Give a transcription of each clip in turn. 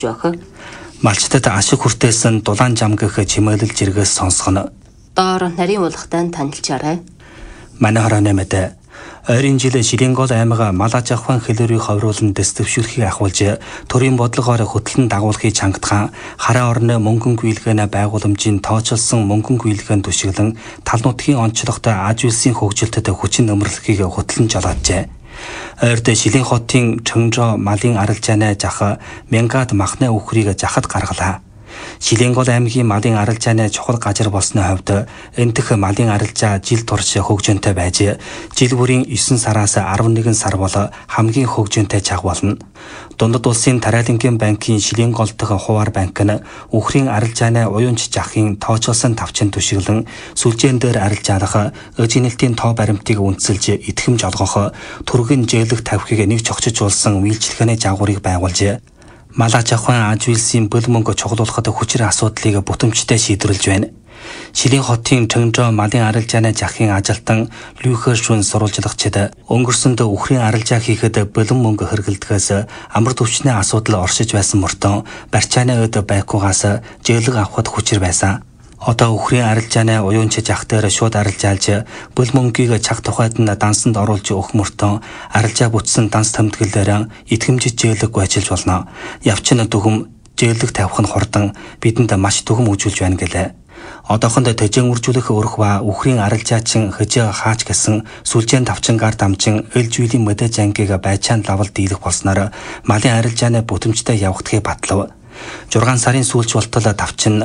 жоох. Малчтад ашиг хүртээсэн дулаан жам гэх чимэглэл жиргээс сонсгоно. Доор нарийн уулгатай танилцаарай. Манай хорооны мэдээ. Ойрын жил Шилэнгол аймаг мал аж ахуйн хэлбэрийг ховруулан дэвшүүлэхийг ахуулж, төрийн бодлогоор хөтлөн дагуулахыг чангатхан хараа орны мөнгөн гүйлгээнэ байгууламжийн тооцоолсон мөнгөн гүйлгээн түшиглэн тал нутгийн онцлогтой аж үйлсийн хөгжилтэд хүчин нэмэрлэхийг хөтлөн жолооджээ. Ойрд Шилэн хотын Чөңжо малын арилжааны жах Мянгад махны үхрийг захад гаргалаа. Шилэнгол аймгийн малын арилжааны чухал газар болсны хувьд энтэх малын арилжаа жил турш хөгжөөнтэй байж, жил бүрийн 9 сараас 11 сар бол хамгийн хөгжөөнтэй чаг болно. Дундад улсын Тариалангийн банкын Шилэнгол дахь хуваар банк нь үхрийн арилжааны уянч жахын тооцоолсон тавчин түшиглэн сүлжээн дээр арилжаалах эжинэлтийн тоо баримтыг үндэслэж итгэмж олгох түргэн жийлэх тавхийг нэг чогцжуулсан үйлчлэгээний жаагуурыг байгуулж, мал аж ахуйн аж үйлсийн бөл мөнгө чухлуулахад хүчээр асуудлыг бүтэмжтэй шийдвэрлэж байна. Шилэн хотын Чөңжо малын арилжааны жахын ажилтан Люхер Шүн сурвалжлагчид өнгөрсөнд үхрийн арилжаа хийхэд бэлэн мөнгө хэрэглэдгээс амар төвчний асуудал оршиж байсан мөртөө барьцааны өд байкугаас жийлэг авахд хүчээр байсан. Одоо үхрийн арилжааны уянч жах дээр шууд арилжаалж, бөл мөнгийг чаг тухайд нь дансанд оруулж өгөх мөртөө арилжаа бүтсэн данс тэмдэглэлээр итгэмжит жийлэггүй ажиллаж болно. Явчин дүгм жийлэг тавих нь хурдан бидэнд маш дүгм үзүүлж байна гэлээ. Одоохонд төжин үржүүлэх өрх ба үхрийн арилжаачин хэж хаач гэсэн сүлжээн тавчингаар дамжин элжүүлийн мэдээж ангийг байцаан лавал дийлэх болсноор малын арилжааны бүтэмжтэй явагдахыг батлав. 6 сарын сүүлч болтол давчин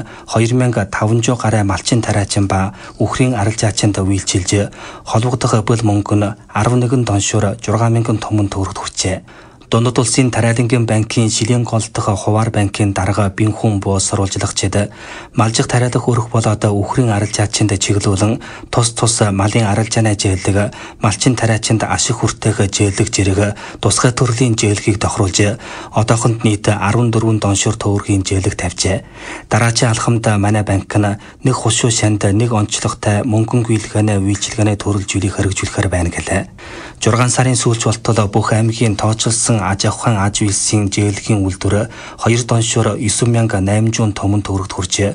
2500 гаруй малчин тариачин ба үхрийн арилжаачинд үйлчилж, холбогдох бөл мөнгө нь 11 доншуур 6000 томон төгрөгт хүрчээ. Дундад улсын Тариалангийн банкын Шилэнгол дахь хуваар банкын дарга Бинхүн буу сурвалжлагчид малжих тариалах өрх болоод үхрийн арилжаачинд чиглүүлэн тус малын арилжааны жийлэг, малчин тариачинд ашиг хүртээх жийлэг зэрэг тусгай төрлийн жийлгийг тохируулж, одоохонд нийт 14 доншуур төгрөгийн жийлэг тавьжээ. Дараачийн алхамд манай банк нь нэг хушуу шанд нэг онцлогтой мөнгөн гүйлгээнэ үйлчилгээний төрөлжүүлийг хэрэгжүүлэхээр байна гэлээ. 6 сарын сүүлч болтол бүх аймгийн тооцоолсон аж ахуйн аж үйлсийн жийлэгийн үйлдвэр 2 доншуур 9800 томон төгрөгт хүрч,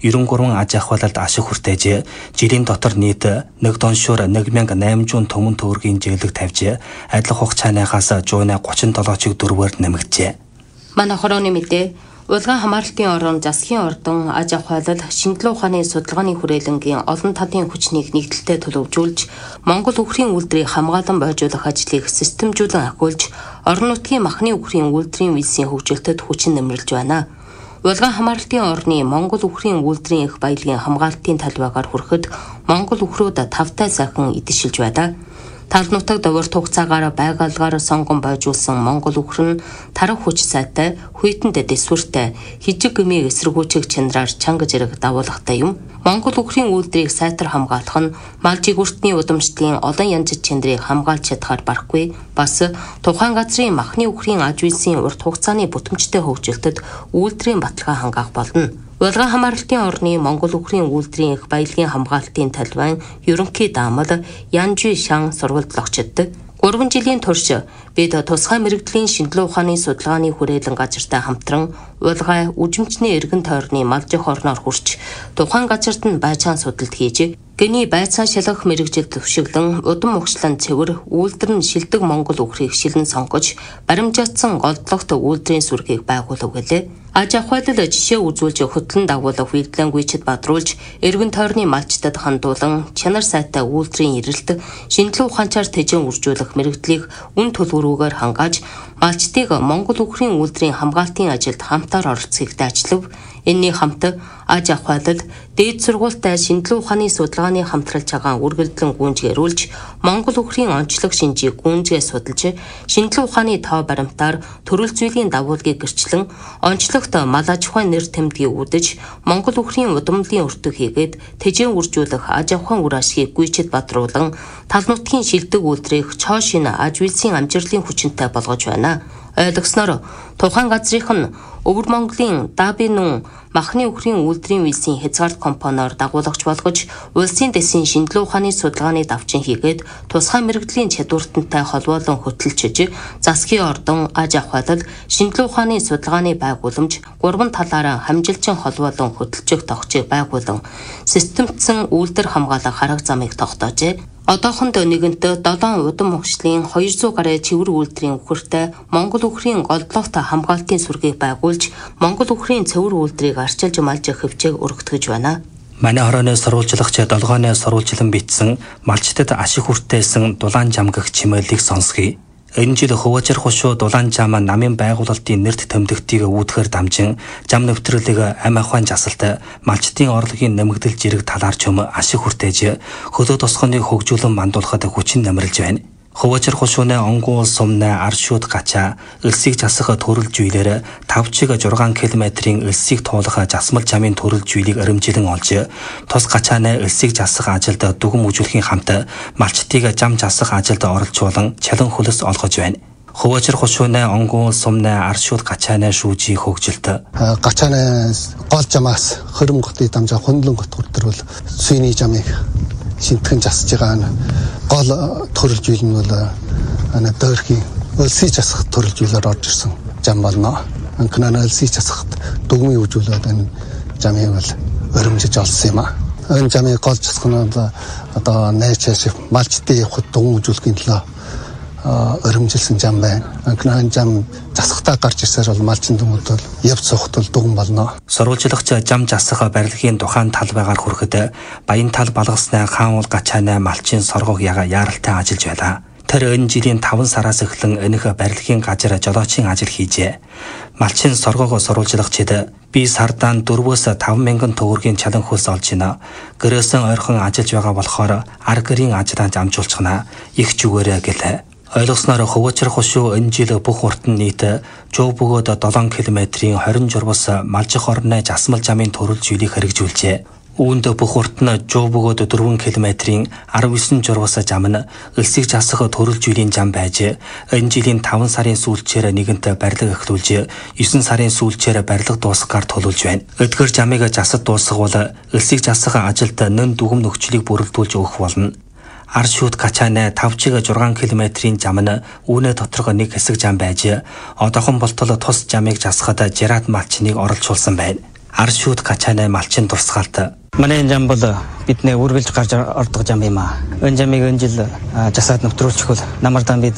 93 аж ахуйлалд ашиг хүртээж, жилийн дотор нийт 1 доншуур 1800 томон төгрөгийн жийлэг тавьж, адилхан хугацаанаас жууны 37-ыг 4-ээр нэмэгджээ. Манай хорооны мэдээ. Улгаан хамгаалалтын орон засгийн ордон аж ахуйлал шинжилгээ ухааны судалгааны хүрээлэнгийн олон талын хүчнийг нэгдэлтэй төлөвжүүлж, Монгол үхрийн үйлдвэрийг хамгаалан бойжуулах ажлыг системжүүлэн ахиулж, орон нутгийн махны үхрийн үйлдвэрийн визийн хөгжилтэд хүчин нэмэрлэж байна. Улгаан хамгаалалтын орны Монгол үхрийн үйлдвэрийн их баялагын хамгаалалтын талбайгаар хүрэхэд Монгол үхрүүд 5 сайхан идэлшилж байна. Тал нутаг довор хугацаагаар байгалгаар сонгон бойжуулсан Монгол үхэр нь тарах хүч сайтай, хүйтэн дэсвэртэй, хижиг гмийг эсэргүүцэх чанараар чанга зэрэг дагуулгатай юм. Монгол үхрийн үйлдвэрийг сайтар хамгаалах нь мал жигүүртний удамшлын олон янз чанарыг хамгаалж чадхаар барахгүй, бас тухайн газрын махны үхрийн аж үйлсийн урт хугацааны бүтэмжтэй хөгжилтэд үйлдвэрийн баталгаа хангаах болно. Улгаан хамгаалалтын орны Монгол үхрийн үйлдвэрийн их баялагын хамгаалалтын талбайн ерөнхий даамал Янжи Шан сурвалжлагчид 3 жилийн турш бид тусгай мэрэгдлийн шинжилгээ ухааны судалгааны хүрээлэн газартай хамтран улгай үжимчний эргэн тойрны малжих орноор хүрч, тухайн газарт нь байцаан судалт хийж, гний байцаан шалгах мэрэгжил төвшиглэн удам ухшлан цэвэр үйлдвэр нь шилдэг Монгол үхрийг шилэн сонгож, баримжаатсан голдлогт үйлдвэрийн сүргийг байгуулав гэлээ. Аж ахуйлал жишээ үзүүлж хөтлөн дагуулах үйлдвэрлэнгүйчд бадруулж, эргэн тойрны малчтад хандуулан чанар сайтай үйлдвэрийн эрэлт, шинжилгээ ухаанчаар тэжэн үржүүлэх мэрэгдлийг үн төлөврүүгээр хангааж, малчтыг Монгол үхрийн үйлдвэрийн хамгаалтын ажилд хамтаар оролцохыг дачлав. Энэний хамт аж ахуйлал, дээд сургуультай шинжилгээ ухааны судалгааны хамтралж байгаа үргэлжлэн гүйцэтгүүлж, Монгол үхрийн онцлог шинжийг гүйцэтгэж судалж, шинжилгээ ухааны тоо баримтаар төрөл зүйлийн дагуулгыг гэрчлэн, онцлогт мал аж ахуйн нэр тэмдгийг үдэж, Монгол үхрийн удамлын өртөг хийгээд тэжээн үржүүлэх аж ахуйн үр ашгийг гүйцэд бадруулан, тал нутгийн шилдэг үйлдвэрийг цоо шинэ аж үйлсийн амжилтын хүчинтэй болгож байна. Ойлгосноор тухайн газрынх нь Өвөр Монголын Дабинун махны үхрийн үйлдвэрийн үйлсийн хязгаарт компаниор дагуулагч болгож улсын дэсийн шинжилгээ ухааны судалгааны давчин хийгээд тусгай мэрэгдлийн чадвартантай холбоолон хөтөлчөж засгийн ордон аж ахуйлал шинжилгээ ухааны судалгааны байгууламж гурван талаараа хамжилчин холбоолон хөтөлчих тогтчийг байгуулан системтсэн үйлдвэр хамгаалах арга замыг тогтоожээ. Одоохонд нэгэнтээ 7 удам хөгжлийн 200 гаруй цэвэр үйлдвэрийн үхэртэй Монгол үхрийн голдлогт хамгаалтын сүргийг байгуулж Монгол үхрийн цэвэр үйлдвэрийг арчилж малжих хөвчээг өргөтгөж байна. Манай хорооны сурвалжлагч долгооны сурвалжлан бичсэн малчтад ашиг хүртээсэн дулаан жам гэх чимэглэлийг сонсгий. Энэ жил Хуважир хушуу дулаан жам намын байгуулалтын нэрт тэмдэгтийг үүдгээр дамжин жам нэвтрүүлэг ам ахуйн жасалт малчтын орлогын нэмэгдэл жирэг талаар ч ашиг хүртээж хөлөө тосгоныг хөгжүүлэн мандуулахад хүчин намралж байна. Хуважир хушууны онгуул сумны аршууд гачаа элсийг засах төрөл жийлэр 5-6 км-ийн элсийг туулах жасмал жамын төрөл жийлийг өрөмжилэн олж тус гачааны элсийг засах ажилд дүгм үзүүлэхийн хамт малчтыг жам засах ажилд оролцуулан чалан хөлс олгож байна. Хуважир хушууны онгуул сумны аршууд гачааны шүүжийн хөгжилт гачааны гол жамаас хөрөнгөтөй дамжаа хөндлөн готгордвол сүйний жамыг шинтгэн засаж байгаа гол төрөл жийл нь бол дөрхийн өлсөй засах төрөл жийлээр орж ирсэн жам болно. Анхнаа өлсөй засахад дүгмийн үжүүлээд энэ жамыг бол өрөмжиж олсон юм аа. Энэ жамыг гол засах нь одоо найчаас малчтын явахд дүгм үжүүлэхийн төлөө өрөмжилсэн жам байна. Анхнаа жам засахтаа гарч ирсээр бол малчин дүмүүд бол явц сухт бол дүгм болно. Сурвалжлагч жам засах барилгын тухайн тал байгаар хүрэхэд баян тал балгасны хаан уул гачааны малчин соргог яаралтай ажиллаж байлаа. Тэр энэ жилийн 5 сараас эхлэн энэх барилгын газар жолоочийн ажил хийжээ. Малчин соргог сурвалжлагчид би сардаан 4-5 мянган төгрөгийн чалан хөлс олж гинэ. Гэрээсэн ойрхон ажиллаж байгаа болохоор аргэрийн ажлаа амжуулчихна. Их зүгээрээ гэлээ. Ойлгосноор Хуважир хушуу энэ жил бүх урт нь нийт жуу бөгөөд 7 км-ийн 20 журвас малжих орны жасмал жамын төрөл жийлийг хэрэгжүүлжээ. Үүнд бүх урт нь жуу бөгөөд 4 км-ийн 19 журвас жам нь элсийг засах төрөл жийлийн жам байж энэ жилийн 5 сарын сүүлчээр нэгэнт барилга эхлүүлж 9 сарын сүүлчээр барилга дуусгаар төлөвлөж байна. Эдгээр жамыг засад дуусгавал элсийг засах ажилд нэн дүгм нөхцөлийг бүрэлдүүлж өгөх болно. Аршууд гачааны 5-6 км-ийн жам нь үүнээ доторх нэг хэсэг жам байж одоохон болтол тус жамыг засахад жират малчныг оролцуулсан байна. Аршууд гачааны малчин дурсгалт. Манай энэ жам бол бидний үргэлж гарч ордог жам юм аа. Энэ жамыг энэ жил засаад нэвтрүүлчихвэл намардан бид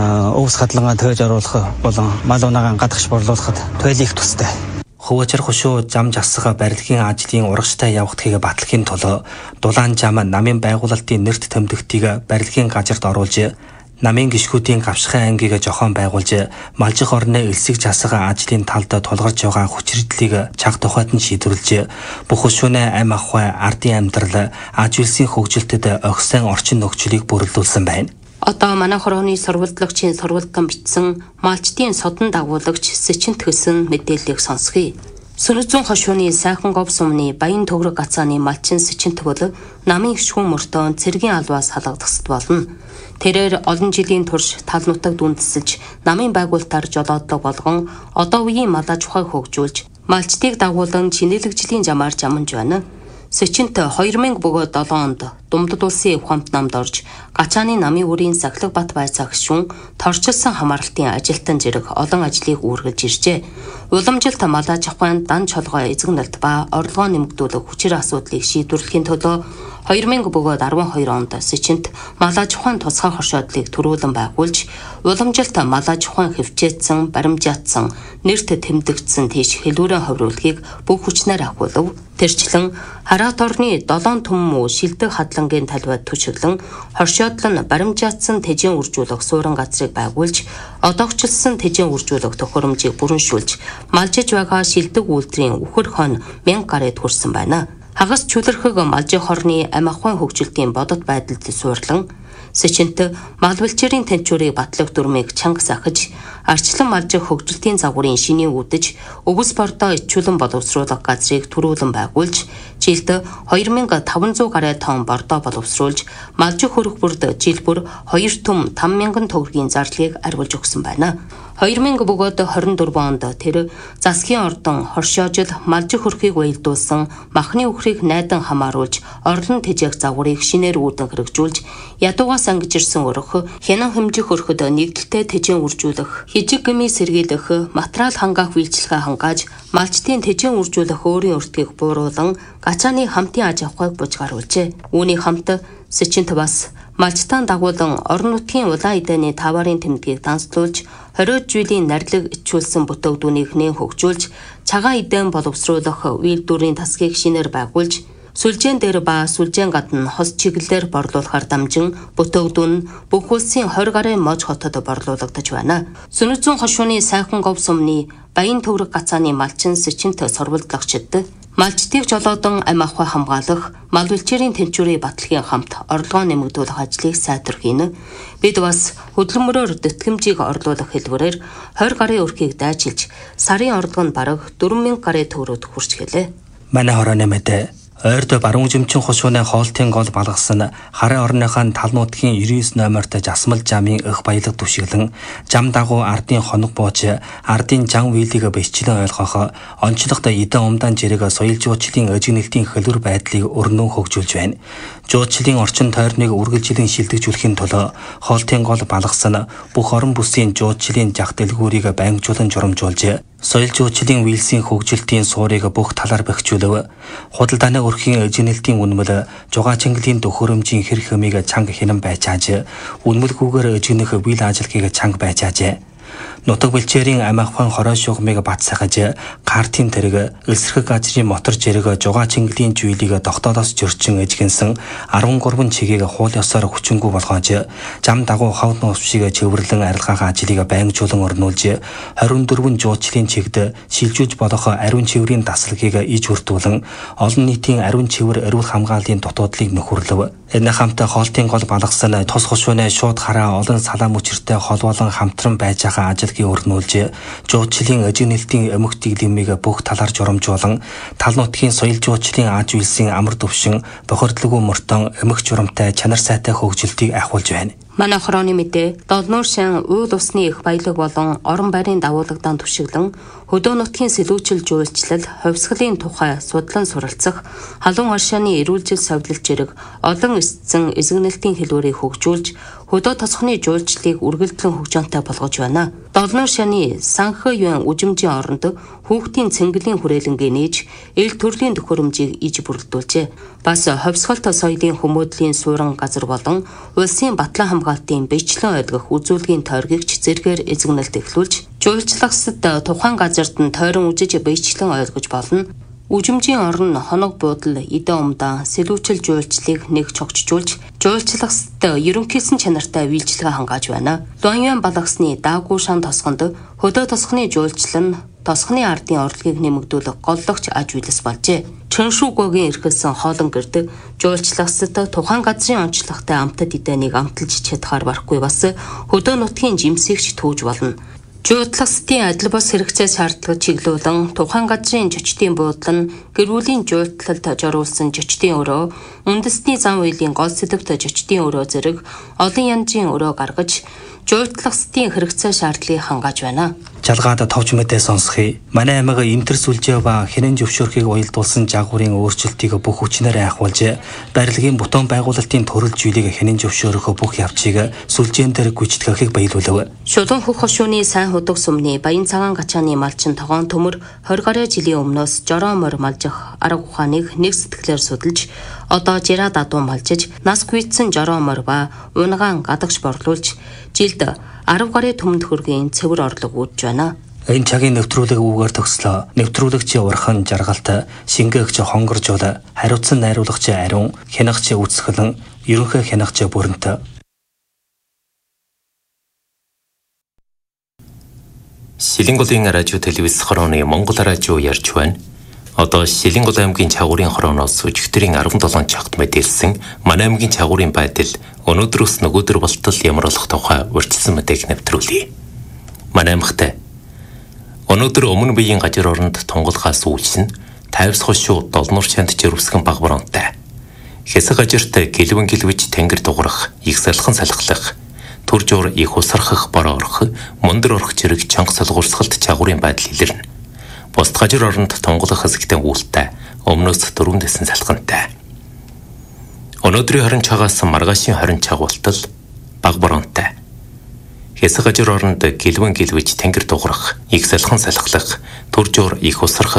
өвс хадлан төөж оруулах болон мал унаагаан гадагш борлуулахад туйл их тустай. Хуважир хушуу жам засах барилгын ажлын урагштай явагдахыг батлахын тулд дулаан жам намын байгуулалтын нэрт тэмдэгтийг барилгын газарт оруулж намын гишгүүдийн гавшихын ангийг жохон байгуулж малжих орны элсийг засах ажлын талд тулгарч байгаа хүчирдлийг чаг тухайд нь шийдвэрлэж бүх хушууны ам ахуй ардын амьдрал аж үйлсийн хөгжилтэд огсон орчин нөхцөлийг бүрэлдүүлсэн байна. Одоо манай хорооны сурвалжлагчийн сурвалдан бичсэн малчтын содон дагуулагч Сэчинт хөсөн мэдээллийг сонсгий. Сүрзүүн хошууны сайхан гов сумны баян төгрөг гацааны малчин Сэчинт бол намын гişгүүн мөртөө цэргийн албаас халагдахсад болно. Тэрээр олон жилийн турш тал нутаг дүндсэлж намын байгуулалтаар жолоодлого болгон одоо үеийн малаж ухааг хөгжүүлж малчтыг дагуулan чинэлэгжлийн жамаар жаманж байна. Сэчинт 2000 бөгөөд 7 онд Думдад улсын ухаамт намд орж гачааны намын үрийн Сахилга бат байцаа гишүүн торчилсан хамааралтын ажилтан зэрэг олон ажлыг үүргэлж иржээ. Уламжилт малаж ахуйн дан чолгой эзэгнэлт ба орлогоо нэмэгдүүлэх хүчээр асуудлыг шийдвэрлэхийн төлөө 2000 бөгөөд 12 онд Сэчинт малаж ухаан тусгай хоршоодлыг төрүүлэн байгуулж уламжилт малаж ухаан хөвчээдсэн, баримжаатсан, нэрт тэмдэгдсэн тийш хэлүүрэн ховруулахыг бүх хүчнээр ахиулв. Тэрчлэн хараат орны 7 түмэн шилдэг хадлагын талбайд төчөглөн хоршоодлол нь баримжаатсан тэжийн үржүүлэх суурин газрыг байгуулж одоогчлсон тэжийн үржүүлэх төхөөрөмжийг бүрэншүүлж малжиж байгаа шилдэг үйлдвэрийн үхэр хон 1000 гаруйд хүрсэн байна. Хагас чөлөрхөг малжих хорны ам ахуйн хөгжилтийн бодит байдалд суурлан Сэчинт мал бэлчээрийн тэнцвэрийг батлах дүрмийг чанга сахиж арчлан малжих хөгжилтийн загварын шинийн үдэж өвс бордоо ичүүлэн боловсруулах газрыг төрүүлэн байгуулж жилд 2500 гаруй тонн бордоо боловсруулж малжих хөрөх бүрд жил бүр 2 түм 5000 төгрөгийн зарлыг арвилж өгсөн байна. 2000 бөгөөд 24 онд тэр засгийн ордон хоршоожил малжих хөрхийг уялдуулсан махны үхрийг найдан хамааруулж орлон тэжээх загварыг шинээр үүдэн хэрэгжүүлж ядуугаас ангижирсан өрөх хянан хэмжих өрхөд нэгдэлтэй тэжээн үржүүлэх хижиг гмий сэргийлэх материал хангаах үйлчлэгээ хангааж малчтын тэжээн үржүүлэх өөрийн өртгийг бууруулан гачааны хамтын аж авахыг бужгааруулжээ. Үүний хамт Сичинт бас малчтаан дагуулan орон нутгийн улаан эдэний таварын тэмдгийг данслуулж 20 жилийн нарлиг ичүүлсэн бүтээгдүүнийг нээн хөгжүүлж цагаан эдэн боловсруулах үйлдвэрийн тасгийг шинээр байгуулж сүлжээн дээр ба сүлжээн гадна хос чиглэлээр борлуулахар дамжин бүтээгдүүн нь бүх улсын 20 гарын мож хотод борлуулагдаж байна. Сүнэзэн хошууны сайхан говь сумны баян төврөг гацааны малчин Сичинт сурвалдлагчид малчтыг жолоодон ам ахуй хамгаалах, мал үлчээрийн тэнцвэрийн баталгийн хамт орлогоо нэмэгдүүлэх ажлыг сайтар хийнэ. Бид бас хөдөлмөрөөр тэтгэмжийг орлуулах хэлбэрээр 20 гарын өрхийг дайчилж, сарын орлого нь бараг 4000 гарын төгрөгөд хүрч гэлээ. Манай хорооны мэдээ ойрд баруун жимчин хушууны хоолтын гол балгасан хараа орныхаа тал нутгийн 99 номерт жасмал жамын өх баялаг түшиглэн жам дагуу ардын хоног бууж ардын жан вилийг бэсчлэн ойлгох онцлогтой эдэн умдаан жирэг соёл жуучлалын өжигнэлтийн хөлбөр байдлыг өрнөн хөгжүүлж байна. Жуучлалын орчин тойрныг үргэлжлэн шилдэгжүүлэхийн тулд хоолтын гол балгасан бүх орон бүсийн жуучлалын жах дэлгүүрийг байнгжуулан журамжуулж соёл жуучлалын вилсийн хөгжилтийн суурийг бүх талаар бэхжүүлв. Худалдааны өрхийн өжигнэлтийн үнэмэл жугаа чангалын төхөөрөмжийн хэр хэмийг чанга хинэн байчааж үнэмэлгүйгээр өжигнөх вил ажилгийг чанга байчаажээ. Нутаг бэлчээрийн ам ахуйн хорой шугамыг бат сахаж картын тэрэг элсэрхэг газрын мотор жирэг жугаа чангалын жүүлийг тогтоолоос зөрчин эжгэнсэн 13 чигийг хуул ёсоор хүчингү болгоож жам дагуу хавд нуусшиг чөвөрлөн арилгаах ажлыг байнгжуулан орнуулж 24 жуучлалын чигд шилжүүлж болох ариун чиврийн дасгалыг иж хүртүүлэн олон нийтийн ариун чивэр эрүүл хамгааллын дутуудлыг нөхөрлөв. Энэ хамт хоолтын гол балгасан тус хушууны шууд хараа олон салаа мөчөртэй холбоолон хамтран байж байгаа ажилгийн өрнүүлж жуучлалын өжигнэлтийн өмг дэглэмийг бүх талаар журамжуулан тал нутгийн соёл жуучлалын аж үйлсийн амар төвшин бохирдлоггүй мөртөн өмг журамтай чанар сайтай хөгжилтийг ахуулж байна. Манай хорооны мэдээ Долнуур шин уул усны их баялаг болон орон байрын дагуулгадан түшиглэн хөдөө нутгийн сэлүүчил жуулчлал, хувьсгалын тухай судлан суралцах, халуун оршааны эрүүлжил совлол жирэг олон эсцэн эзэгнэлтийн хэлбэрийг хөгжүүлж хөдөө тосхны жуулчлалыг үргэлжлэн хөгжөөнтэй болгож байна. Долнуур шаны санхэ юан үжимжийн оронд хүүхдийн цэнгэлийн хүрээлэнгээ нээж эл төрлийн төхөөрөмжийг иж бүрэлдүүлжээ. Бас хувьсгалт соёлын хүмүүдлийн суурин газар болон улсын батлан хамгаалтын бичлэн ойлгох үзүүлгийн тойргигч зэргээр эзэгнэлт эхлүүлж жуулчлагсад тухайн газарт нь тойрон үжиж бичлэн ойлгож болно. Үжимжийн орон хоног буудал эдэн умдаан сэлүүчил жуулчлалыг нэг чогчжуулж жуулчлагсад ерөнхийсэн чанартай үйлчлэгээ хангааж байна. Луаньян балгасны даагүй шан тосгонд хөдөө тосхны жуулчлал нь тосхны ардын орлогыг нэмэгдүүлэх голлогч аж үйлс болжээ. Чөншүүгөөгийн эрхэлсэн хоолон гэрд жуулчлагсад тухайн газрын онцлогтой амтад эдэнийг амталж чадхаар барахгүй бас хөдөө нутгийн жимсэгч түүж болно. Жуулчлагсдын адил бос хэрэгцээ шаардлагыг чиглүүлэн тухайн газрын жочдын буудлал нь гэрүүлийн жуулчлалд зориулсан жочдын өрөө, үндэсний зам үеийн гол сэдвт жочдын өрөө зэрэг олон янзын өрөө гаргаж жуулчлагсдын хэрэгцээ шаардлагыг хангааж байна. Жалгаад товч мэдээ сонсхий. Манай аймаг энтер сүлжээ ба хинэн зөвшөөрхийг уялдуулсан жаагуурын өөрчлөлтийг бүх хүчнээр ахиулж, барилгын бутон байгуулалтын төрөл зүйлийг хинэн зөвшөөрөх бүх явцыг сүлжээн дээр гүйцэтгэхийг баялуулав. Шулуун хөх хошууны сайн худаг сумны баян цагаан гачааны малчин тогоон төмөр 20 гаруй жилийн өмнөөс жороо морь малжих арга ухааныг нэг сэтгэлээр судалж, одоо жираа дадуу малжиж, нас гүйцсэн жороо морь ба унагаан гадагш борлуулж, жилд 10 гаруй төмөнд хөргийн цэвэр орлого үүдэж байна. Энэ цагийн нэвтрүүлэг үүгээр төгслөө. Нэвтрүүлэгчийн урхан жаргалт, шингээгч хонгоржуул, хариуцсан найруулагч ариун, хянагч үсгэлэн, ерөнхий хянагч бүрэнт. Шилэнгулын радио телевиз хорооны Монгол радио ярьж байна. Одоо Шилэнгул аймгийн Чагуурын хорооноос өчигдрийн 17 цагт мэдээлсэн манай аймгийн Чагуурын байдал өнөөдрөөс нөгөөдөр болтол ямар болох тухай урьдчилсан мэдээг нэвтрүүлье. Манай аймагт өнөөдөр өмнө биеийн газар оронд тунгалгаас үйлсэн 50 хошуу Долнуур шанд жирвсгэн баг боронтой. Хэсэг газарт гэлвэн гэлвэж тэнгэр дуурах, их салхан салхлах, төр жуур их усархах бороо орох, мундар орох зэрэг чанга солгуурсгалт чагуурын байдал илэрнэ. Бусд гажир оронд тунгалах хэсэгтээ үүлтэй, өмнөөс дөрвөн дэсэн салхантай. Өнөөдрийн хорин чагаас маргаашийн хорин чагуултал баг боронтой. Хэсэг гажир оронд гэлвэн гэлвэж тэнгэр дуурах, их салхан салхлах, төр жуур их усархах